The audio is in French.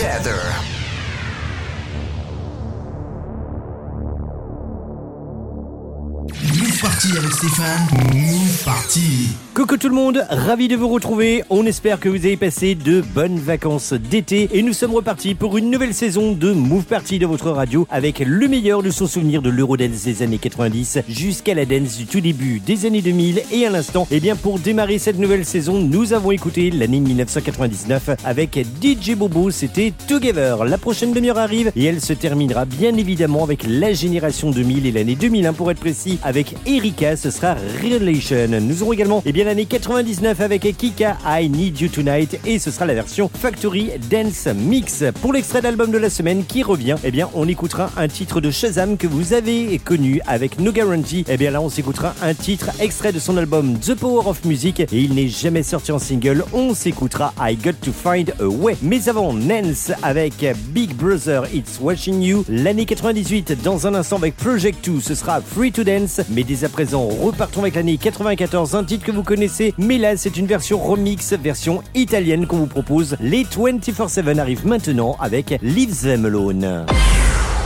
together. Move Party avec Stéphane. Move Party. Coucou tout le monde, ravi de vous retrouver. On espère que vous avez passé de bonnes vacances d'été et nous sommes repartis pour une nouvelle saison de Move Party de votre radio avec le meilleur de son souvenir de l'Eurodance des années 90 jusqu'à la dance du tout début des années 2000. Et à l'instant, pour démarrer cette nouvelle saison, nous avons écouté l'année 1999 avec DJ Bobo, c'était Together. La prochaine demi-heure arrive et elle se terminera bien évidemment avec la génération 2000 et l'année 2001 pour être précis avec Erika, ce sera Relation. Nous aurons également l'année 99 avec Kika, I Need You Tonight et ce sera la version Factory Dance Mix. Pour l'extrait d'album de la semaine qui revient, on écoutera un titre de Shazam que vous avez connu avec No Guarantee. Là on s'écoutera un titre extrait de son album The Power of Music et il n'est jamais sorti en single. On s'écoutera I Got to Find a Way. Mais avant, Nance avec Big Brother It's Watching You. L'année 98 dans un instant avec Project 2, ce sera Free to Dance. Mais dès à présent, repartons avec l'année 94, un titre que vous connaissez, mais là c'est une version remix, version italienne qu'on vous propose. Les 24/7 arrivent maintenant avec Leave Them Alone.